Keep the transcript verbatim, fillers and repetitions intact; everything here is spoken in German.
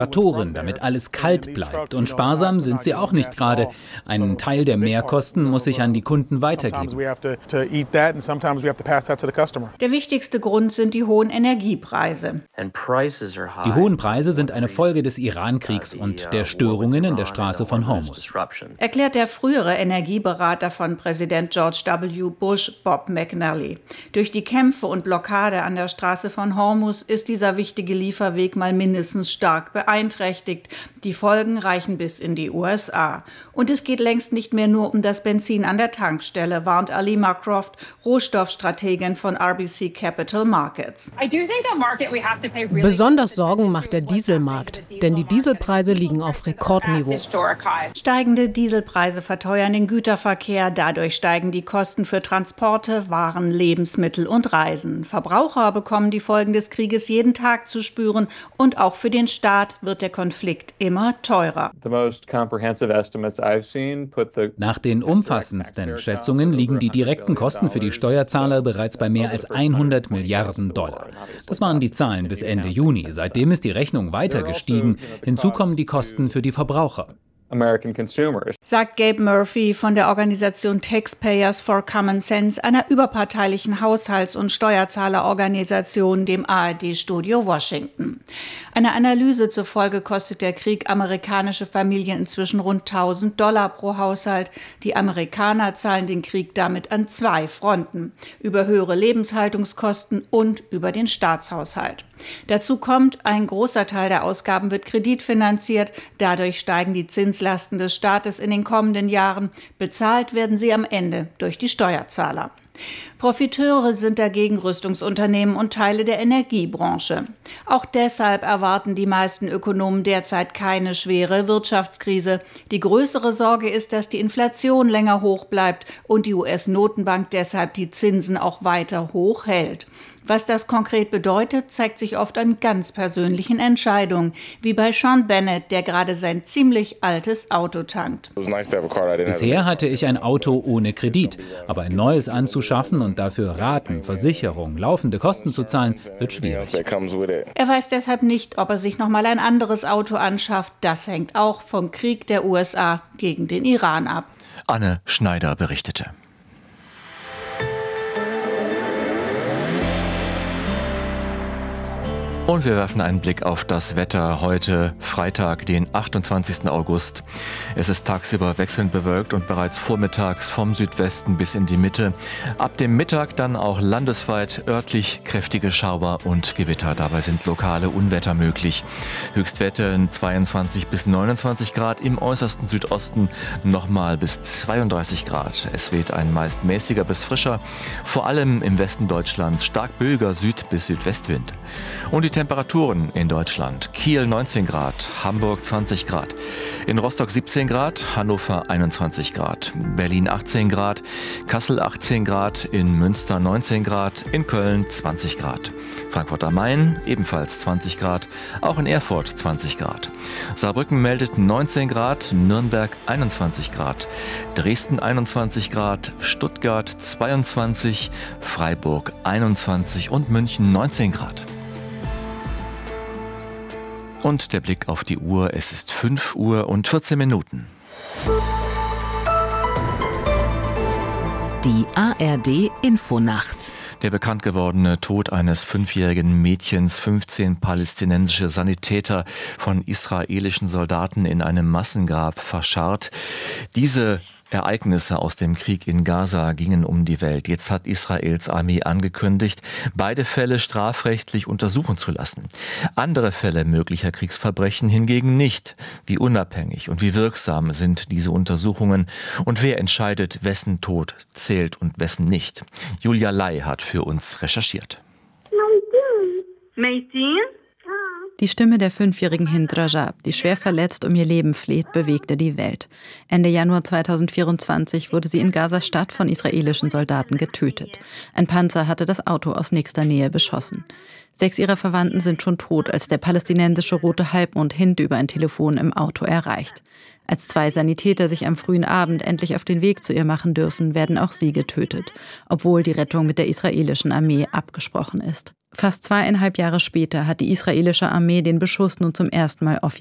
Generatoren, damit alles kalt bleibt. Und sparsam sind sie auch nicht gerade. Ein Teil der Mehrkosten muss sich an die Kunden weitergeben. Der wichtigste Grund sind die hohen Energiepreise. Die hohen Preise sind eine Folge des Iran-Kriegs und der Störungen in der Straße von Hormuz, erklärt der frühere Energieberater von Präsident George W. Bush, Bob McNally. Durch die Kämpfe und Blockade an der Straße von Hormuz ist dieser wichtige Lieferweg mal mindestens stark beeinträchtigt. beeinträchtigt. Die Folgen reichen bis in die U S A. Und es geht längst nicht mehr nur um das Benzin an der Tankstelle, warnt Alima Croft, Rohstoffstrategin von R B C Capital Markets. Besonders Sorgen macht der Dieselmarkt, denn die Dieselpreise liegen auf Rekordniveau. Steigende Dieselpreise verteuern den Güterverkehr, dadurch steigen die Kosten für Transporte, Waren, Lebensmittel und Reisen. Verbraucher bekommen die Folgen des Krieges jeden Tag zu spüren und auch für den Staat wird der Konflikt immer teurer. Nach den umfassendsten Schätzungen liegen die direkten Kosten für die Steuerzahler bereits bei mehr als hundert Milliarden Dollar. Das waren die Zahlen bis Ende Juni. Seitdem ist die Rechnung weiter gestiegen. Hinzu kommen die Kosten für die Verbraucher. American consumers. Sagt Gabe Murphy von der Organisation Taxpayers for Common Sense, einer überparteilichen Haushalts- und Steuerzahlerorganisation, dem A R D-Studio Washington. Einer Analyse zufolge kostet der Krieg amerikanische Familien inzwischen rund tausend Dollar pro Haushalt. Die Amerikaner zahlen den Krieg damit an zwei Fronten: über höhere Lebenshaltungskosten und über den Staatshaushalt. Dazu kommt, ein großer Teil der Ausgaben wird kreditfinanziert. Dadurch steigen die Zinslasten des Staates in den kommenden Jahren. Bezahlt werden sie am Ende durch die Steuerzahler. Profiteure sind dagegen Rüstungsunternehmen und Teile der Energiebranche. Auch deshalb erwarten die meisten Ökonomen derzeit keine schwere Wirtschaftskrise. Die größere Sorge ist, dass die Inflation länger hoch bleibt und die U S-Notenbank deshalb die Zinsen auch weiter hoch hält. Was das konkret bedeutet, zeigt sich oft an ganz persönlichen Entscheidungen, wie bei Sean Bennett, der gerade sein ziemlich altes Auto tankt. Bisher hatte ich ein Auto ohne Kredit, aber ein neues anzuschaffen und dafür Raten, Versicherung, laufende Kosten zu zahlen, wird schwierig. Er weiß deshalb nicht, ob er sich noch mal ein anderes Auto anschafft. Das hängt auch vom Krieg der U S A gegen den Iran ab. Anne Schneider berichtete. Und wir werfen einen Blick auf das Wetter heute, Freitag, den achtundzwanzigsten August. Es ist tagsüber wechselnd bewölkt und bereits vormittags vom Südwesten bis in die Mitte. Ab dem Mittag dann auch landesweit örtlich kräftige Schauer und Gewitter. Dabei sind lokale Unwetter möglich. Höchstwerte zweiundzwanzig bis neunundzwanzig Grad, im äußersten Südosten nochmal bis zweiunddreißig Grad. Es weht ein meist mäßiger bis frischer, vor allem im Westen Deutschlands stark böiger Süd- bis Südwestwind. Und die Temperaturen in Deutschland: Kiel neunzehn Grad, Hamburg zwanzig Grad, in Rostock siebzehn Grad, Hannover einundzwanzig Grad, Berlin achtzehn Grad, Kassel achtzehn Grad, in Münster neunzehn Grad, in Köln zwanzig Grad, Frankfurt am Main ebenfalls zwanzig Grad, auch in Erfurt zwanzig Grad. Saarbrücken meldet neunzehn Grad, Nürnberg einundzwanzig Grad, Dresden einundzwanzig Grad, Stuttgart zweiundzwanzig, Freiburg einundzwanzig und München neunzehn Grad. Und der Blick auf die Uhr, es ist fünf Uhr und vierzehn Minuten. Die A R D-Infonacht. Der bekannt gewordene Tod eines fünfjährigen Mädchens, fünfzehn palästinensische Sanitäter von israelischen Soldaten in einem Massengrab verscharrt. Diese Ereignisse aus dem Krieg in Gaza gingen um die Welt. Jetzt hat Israels Armee angekündigt, beide Fälle strafrechtlich untersuchen zu lassen. Andere Fälle möglicher Kriegsverbrechen hingegen nicht. Wie unabhängig und wie wirksam sind diese Untersuchungen und wer entscheidet, wessen Tod zählt und wessen nicht? Julia Lai hat für uns recherchiert. Die Stimme der fünfjährigen Hind Rajab, die schwer verletzt um ihr Leben fleht, bewegte die Welt. Ende Januar zweitausendvierundzwanzig wurde sie in Gaza-Stadt von israelischen Soldaten getötet. Ein Panzer hatte das Auto aus nächster Nähe beschossen. Sechs ihrer Verwandten sind schon tot, als der palästinensische Rote Halbmond Hind über ein Telefon im Auto erreicht. Als zwei Sanitäter sich am frühen Abend endlich auf den Weg zu ihr machen dürfen, werden auch sie getötet, obwohl die Rettung mit der israelischen Armee abgesprochen ist. Fast zweieinhalb Jahre später hat die israelische Armee den Beschuss nun zum ersten Mal offiziell